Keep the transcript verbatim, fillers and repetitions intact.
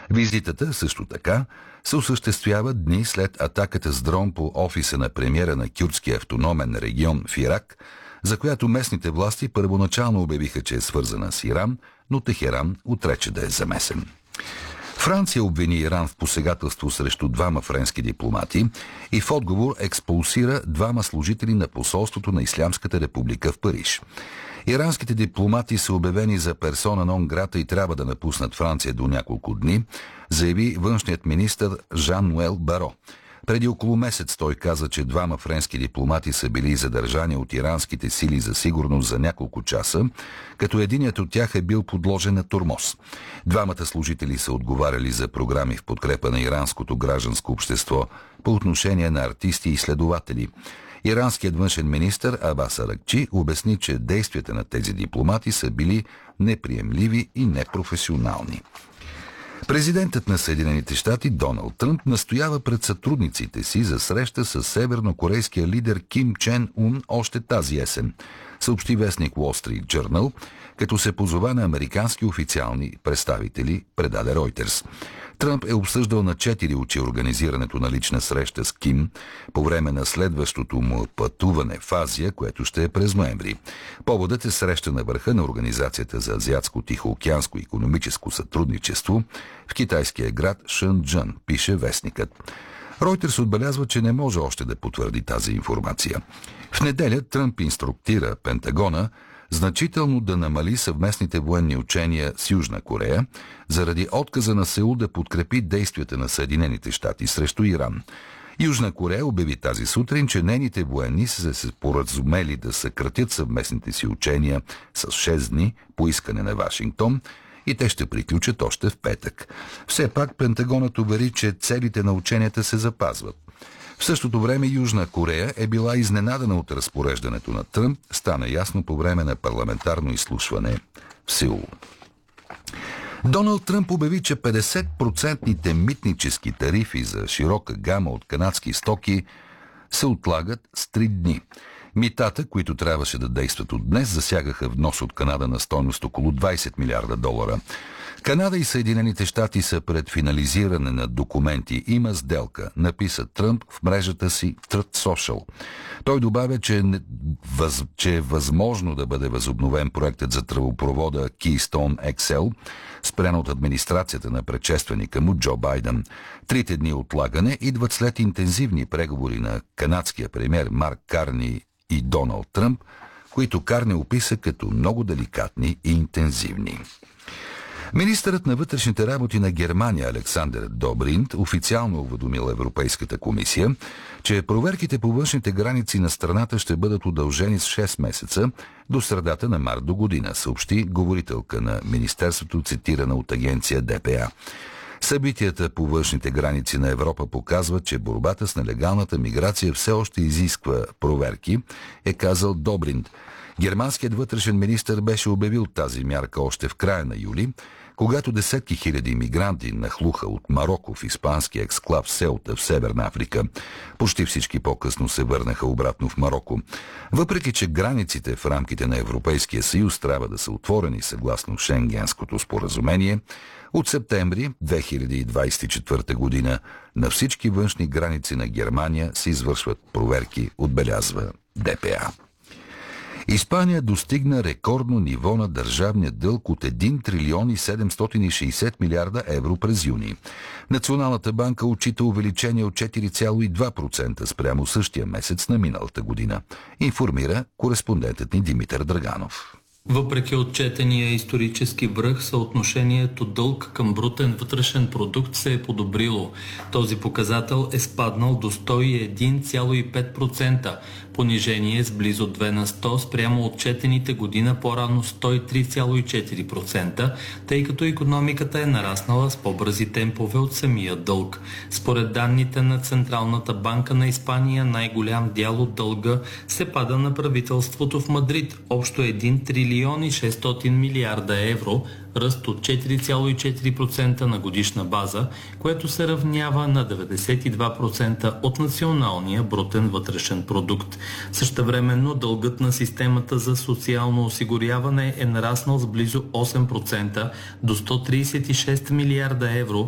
Визитата също така се осъществява дни след атаката с дрон по офиса на премиера на кюрдския автономен регион в Ирак, за която местните власти първоначално обявиха, че е свързана с Иран, но Техеран отрече да е замесен. Франция обвини Иран в посегателство срещу двама френски дипломати и в отговор експулсира двама служители на посолството на Ислямската република в Париж. Иранските дипломати са обявени за персона нон грата и трябва да напуснат Франция до няколко дни, заяви външният министър Жан-Нуел Баро. Преди около месец той каза, че двама френски дипломати са били задържани от иранските сили за сигурност за няколко часа, като единият от тях е бил подложен на тормоз. Двамата служители са отговаряли за програми в подкрепа на иранското гражданско общество по отношение на артисти и изследователи. Иранският външен министър Абас Аракчи обясни, че действията на тези дипломати са били неприемливи и непрофесионални. Президентът на Съединените щати Доналд Тръмп настоява пред сътрудниците си за среща с севернокорейския лидер Ким Чен Ун още тази есен, съобщи вестник Wall Street Journal, като се позова на американски официални представители, предаде Reuters. Тръмп е обсъждал на четири очи организирането на лична среща с Ким по време на следващото му пътуване в Азия, което ще е през ноември. Поводът е среща на върха на Организацията за азиатско-тихоокеанско икономическо сътрудничество в китайския град Шенджън, пише вестникът. Reuters отбелязва, че не може още да потвърди тази информация. В неделя Тръмп инструктира Пентагона значително да намали съвместните военни учения с Южна Корея заради отказа на Сеул да подкрепи действията на Съединените щати срещу Иран. Южна Корея обяви тази сутрин, че нейните военни са се споразумели да съкратят съвместните си учения с шест дни по искане на Вашингтон и те ще приключат още в петък. Все пак Пентагонът увери, че целите на ученията се запазват. В същото време Южна Корея е била изненадана от разпореждането на Тръмп, стана ясно по време на парламентарно изслушване в Сеул. Доналд Тръмп обяви, че петдесет процента митнически тарифи за широка гама от канадски стоки се отлагат с три дни. Митата, които трябваше да действат от днес, засягаха внос от Канада на стойност около двайсет милиарда долара. Канада и Съединените щати са пред финализиране на документи. Има сделка, написа Тръмп в мрежата си Truth Social. Той добавя, че, въз, че е възможно да бъде възобновен проектът за тръбопровода Keystone икс ел, спрян от администрацията на предшественика му Джо Байден. Трите дни отлагане идват след интензивни преговори на канадския премиер Марк Карни и Доналд Тръмп, които Карни описа като много деликатни и интензивни. Министърът на вътрешните работи на Германия Александър Добринд официално уведомил Европейската комисия, че проверките по външните граници на страната ще бъдат удължени с шест месеца до средата на март до година, съобщи говорителка на Министерството, цитирана от агенция Д П А. Събитията по външните граници на Европа показват, че борбата с нелегалната миграция все още изисква проверки, е казал Добринд. Германският вътрешен министър беше обявил тази мярка още в края на юли, когато десетки хиляди мигранти нахлуха от Мароко в испанския ексклав Селта в Северна Африка. Почти всички по-късно се върнаха обратно в Мароко. Въпреки че границите в рамките на Европейския съюз трябва да са отворени съгласно Шенгенското споразумение, от септември две хиляди двадесет и четвърта година на всички външни граници на Германия се извършват проверки, отбелязва Д П А. Испания достигна рекордно ниво на държавния дълг от един трилион и седемстотин и шейсет милиарда евро през юни. Националната банка отчита увеличение от четири цяло и два процента спрямо същия месец на миналата година, информира кореспондентът ни Димитър Драганов. Въпреки отчетения исторически връх, съотношението дълг към брутен вътрешен продукт се е подобрило. Този показател е спаднал до сто и един цяло и пет процента, понижение с близо две на сто спрямо отчетените година по-рано сто и три цяло и четири процента, тъй като икономиката е нараснала с по-бързи темпове от самия дълг. Според данните на Централната банка на Испания, най-голям дял от дълга се пада на правителството в Мадрид, общо един трилион и шестстотин милиарда евро, ръст от четири цяло и четири процента на годишна база, което се равнява на деветдесет и два процента от националния брутен вътрешен продукт. Същевременно дългът на системата за социално осигуряване е нараснал с близо осем процента до сто тридесет и шест милиарда евро,